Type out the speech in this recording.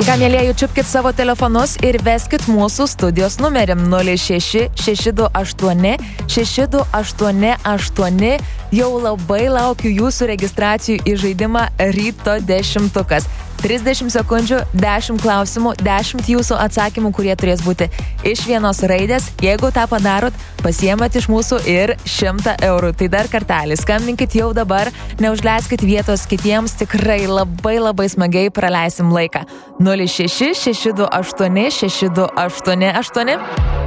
Tai ką, mėlėjų, čiupkit savo telefonus ir veskit mūsų studijos numerį 06 628 6288. Jau labai laukiu jūsų registracijų į žaidimą Ryto 10-tukas. 30 sekundžių, 10 klausimų, 10 jūsų atsakymų, kurie turės būti iš vienos raidės. Jeigu tą padarot, pasiemat iš mūsų ir 100 eurų. Tai dar kartelį, skambinkit jau dabar, neužleiskit vietos kitiems, tikrai labai smagiai praleisim laiką. 06 628 6288.